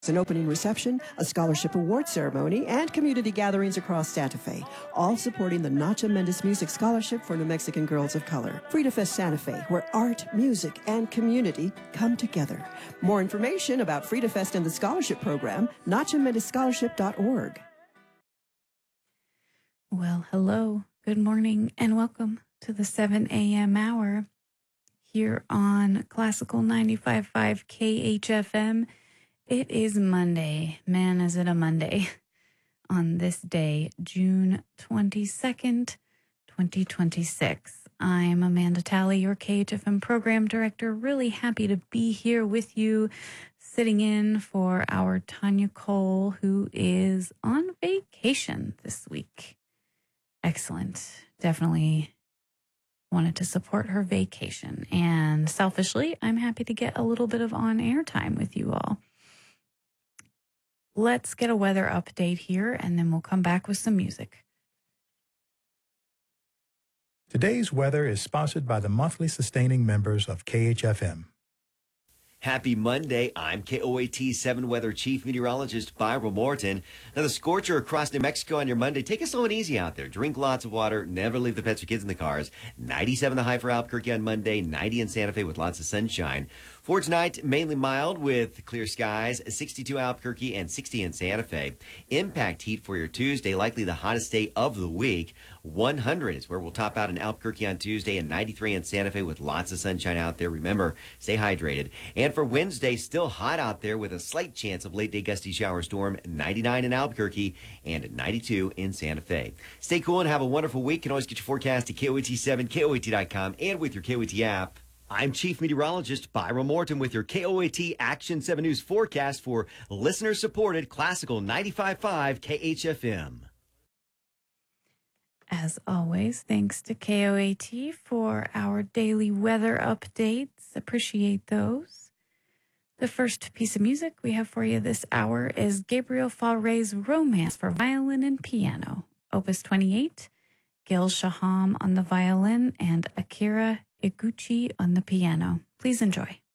An opening reception, a scholarship award ceremony, and community gatherings across Santa Fe, all supporting the Nacha Mendes Music Scholarship for New Mexican Girls of Color. Frida Fest Santa Fe, where art, music, and community come together. More information about Frida Fest and the scholarship program, NachaMendesScholarship.org. Well, hello, good morning, and welcome to the 7 a.m. hour here on Classical 95.5 KHFM. It is Monday. Man, is it a Monday. On this day, June 22nd, 2026. I'm Amanda Talley, your KHFM program director. Really happy to be here with you, sitting in for our Tanya Cole, who is on vacation this week. Excellent. Definitely wanted to support her vacation. And selfishly, I'm happy to get a little bit of on-air time with you all. Let's get a weather update here, and then we'll come back with some music. Today's weather is sponsored by the monthly sustaining members of KHFM. Happy Monday. I'm KOAT 7 Weather Chief Meteorologist Byron Morton. Now, the scorcher across New Mexico on your Monday. Take it slow and easy out there. Drink lots of water. Never leave the pets or kids in the cars. 97 the high for Albuquerque on Monday. 90 in Santa Fe with lots of sunshine. For tonight, mainly mild with clear skies. 62 Albuquerque and 60 in Santa Fe. Impact heat for your Tuesday. Likely the hottest day of the week. 100 is where we'll top out in Albuquerque on Tuesday, and 93 in Santa Fe with lots of sunshine out there. Remember, stay hydrated. And for Wednesday, still hot out there with a slight chance of late-day gusty shower storm. 99 in Albuquerque and 92 in Santa Fe. Stay cool and have a wonderful week. You can always get your forecast at KOAT7, KOAT.com, and with your KOAT app. I'm Chief Meteorologist Byron Morton with your KOAT Action 7 News forecast for listener-supported Classical 95.5 KHFM. As always, thanks to KOAT for our daily weather updates. Appreciate those. The first piece of music we have for you this hour is Gabriel Fauré's Romance for violin and piano, Opus 28, Gil Shaham on the violin, and Akira Iguchi on the piano. Please enjoy.